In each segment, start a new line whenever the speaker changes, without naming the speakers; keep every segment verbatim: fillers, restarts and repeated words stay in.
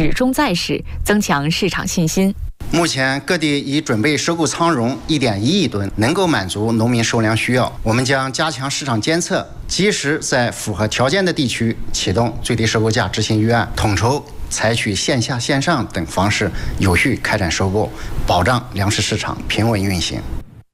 始终在市，增强市场信心。
目前各地已准备收购仓容 一点一亿吨，能够满足农民收粮需要。我们将加强市场监测，及时在符合条件的地区启动最低收购价执行预案，统筹采取线下线上等方式有序开展收购，保障粮食市场平稳运行。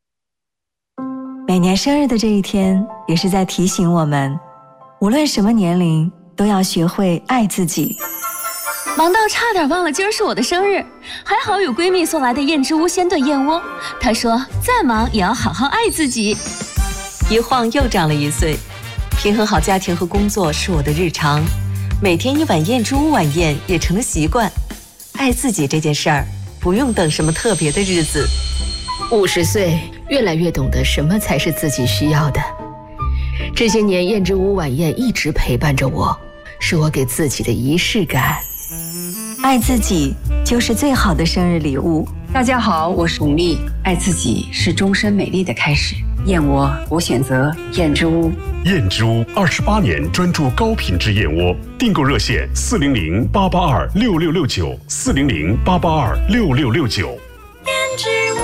每年生日的这一天，也是在提醒我们，无论什么年龄，都要学会爱自己。
忙到差点忘了今儿是我的生日，还好有闺蜜送来的燕之屋鲜炖燕窝。她说再忙也要好好爱自己。
一晃又长了一岁，平衡好家庭和工作是我的日常，每天一碗燕之屋晚宴也成了习惯。爱自己这件事儿，不用等什么特别的日子。
五十岁，越来越懂得什么才是自己需要的。这些年，燕之屋晚宴一直陪伴着我，是我给自己的仪式感。
爱自己就是最好的生日礼物。
大家好，我是巩俐。爱自己是终身美丽的开始。燕窝，我选择燕之屋。
燕之屋二十八年专注高品质燕窝，订购热线四零零八八二六六六九四零零八八二六六六九。
燕之屋。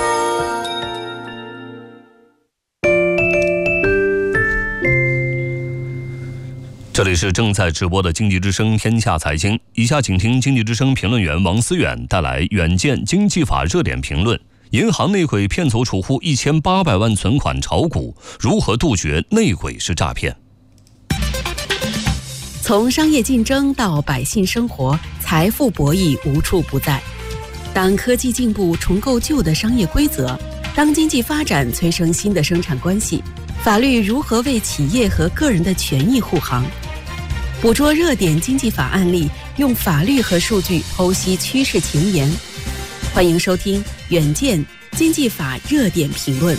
这里是正在直播的经济之声天下财经，以下请听经济之声评论员王思远带来远见经济法热点评论：银行内鬼骗走储户一千八百万存款炒股，如何杜绝内鬼式诈骗？
从商业竞争到百姓生活，财富博弈无处不在。当科技进步重构旧的商业规则，当经济发展催生新的生产关系，法律如何为企业和个人的权益护航？捕捉热点经济法案例，用法律和数据剖析趋势前沿。欢迎收听远见经济法热点评论。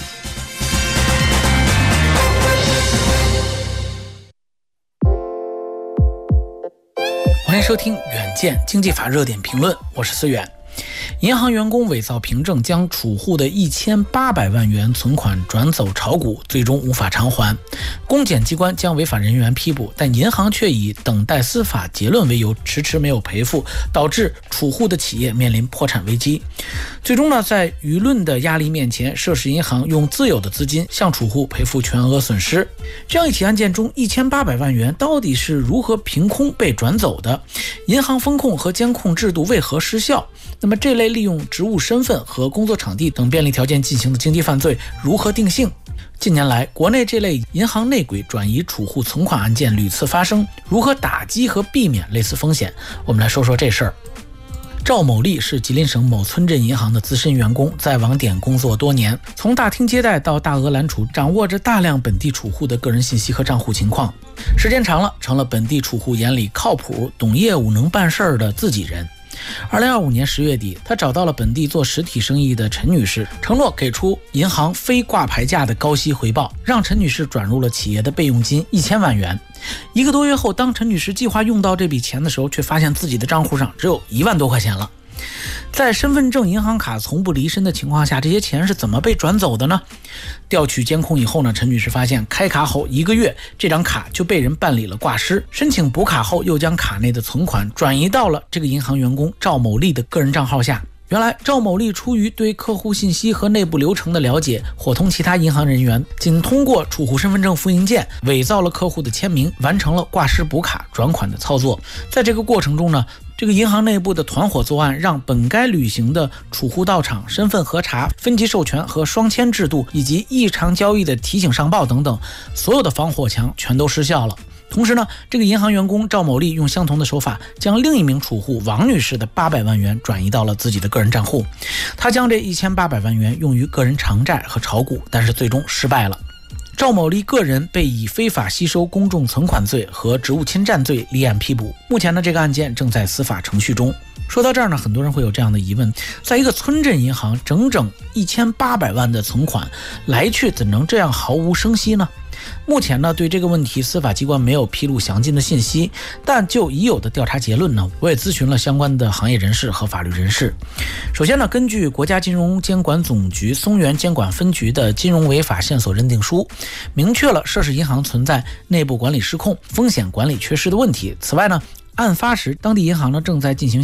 欢迎收听远见经济法热点评论，我是思远。银行员工伪造凭证，将储户的一千八百万元存款转走炒股，最终无法偿还。公检机关将违法人员批捕，但银行却以等待司法结论为由，迟迟没有赔付，导致储户的企业面临破产危机。最终呢，在舆论的压力面前，涉事银行用自有的资金向储户赔付全额损失。这样一起案件中，一千八百万元到底是如何凭空被转走的？银行风控和监控制度为何失效？那么这类利用职务身份和工作场地等便利条件进行的经济犯罪如何定性？近年来，国内这类银行内鬼转移储户存款案件屡次发生，如何打击和避免类似风险？我们来说说这事儿。赵某利是吉林省某村镇银行的资深员工，在网点工作多年，从大厅接待到大额揽储，掌握着大量本地储户的个人信息和账户情况。时间长了，成了本地储户眼里靠谱、懂业务、能办事儿的自己人。二零二五年十月底，他找到了本地做实体生意的陈女士，承诺给出银行非挂牌价的高息回报，让陈女士转入了企业的备用金一千万元。一个多月后，当陈女士计划用到这笔钱的时候，却发现自己的账户上只有一万多块钱了。在身份证、银行卡从不离身的情况下，这些钱是怎么被转走的呢？调取监控以后呢，陈女士发现开卡后一个月，这张卡就被人办理了挂失，申请补卡后又将卡内的存款转移到了这个银行员工赵某利的个人账号下。原来赵某利出于对客户信息和内部流程的了解，伙同其他银行人员，仅通过储户身份证复印件伪造了客户的签名，完成了挂失补卡转款的操作。在这个过程中呢，这个银行内部的团伙作案，让本该履行的储户到场、身份核查、分级授权和双签制度，以及异常交易的提醒上报等等，所有的防火墙全都失效了。同时呢，这个银行员工赵某利用相同的手法，将另一名储户王女士的八百万元转移到了自己的个人账户。他将这一千八百万元用于个人偿债和炒股，但是最终失败了。赵某利个人被以非法吸收公众存款罪和职务侵占罪立案批捕。目前呢，这个案件正在司法程序中。说到这儿呢，很多人会有这样的疑问：在一个村镇银行，整整一千八百万的存款来去怎能这样毫无声息呢？目前呢，对这个问题司法机关没有披露详尽的信息，但就已有的调查结论呢，我也咨询了相关的行业人士和法律人士。首先呢，根据国家金融监管总局松原监管分局的金融违法线索认定书，明确了涉事银行存在内部管理失控、风险管理缺失的问题。此外呢，案发时当地银行呢正在进行